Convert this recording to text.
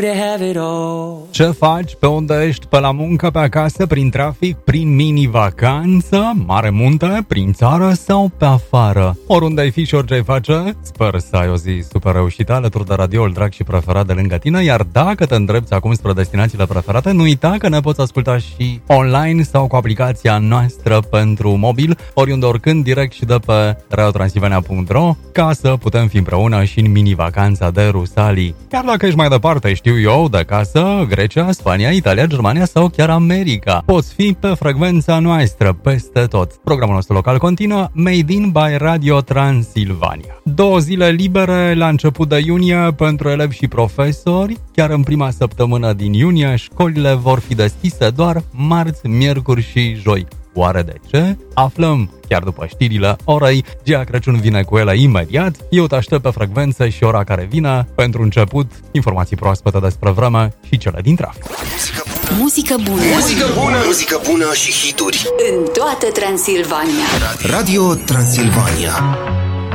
Ce faci? Pe unde ești? Pe la muncă, pe acasă, prin trafic, prin mini-vacanță, mare munte, prin țară sau pe afară? Oriunde ai fi și orice ai face, sper să ai o zi super reușită alături de radioul drag și preferat de lângă tine, iar dacă te îndrepți acum spre destinațiile preferate, nu uita că ne poți asculta și online sau cu aplicația noastră pentru mobil, oriunde, oricând, direct și de pe radiotransilvania.ro, ca să putem fi împreună și în mini-vacanța de Rusalii. Chiar dacă ești mai departe, știu eu, de casă, Grecia, Spania, Italia, Germania sau chiar America. Poți fi pe frecvența noastră, peste tot. Programul nostru local continuă, Made in by Radio Transilvania. 2 zile libere la început de iunie pentru elevi și profesori. Chiar în prima săptămână din iunie, școlile vor fi deschise doar marți, miercuri și joi. Oare de ce? Aflăm chiar după știrile orei. Gia Crăciun vine cu ele imediat. Eu te aștept pe frecvență și ora care vine. Pentru început, informații proaspete despre vreme și cele din trafic. Muzică bună. Muzică bună. Muzică bună și hituri în toată Transilvania. Radio Transilvania.